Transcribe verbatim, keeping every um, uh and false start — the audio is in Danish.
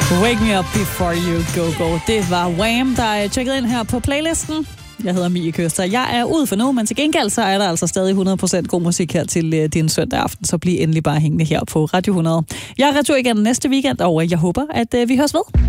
Wake Me Up Before You Go Go. Det var Wham, der er tjekket ind her på playlisten. Jeg hedder Mie Køster. Jeg er ude for nu, men til gengæld så er der altså stadig hundrede procent god musik her til uh, din søndag aften, så bliv endelig bare hængende her på Radio hundrede. Jeg er retur igen næste weekend, og jeg håber, at uh, vi høres ved.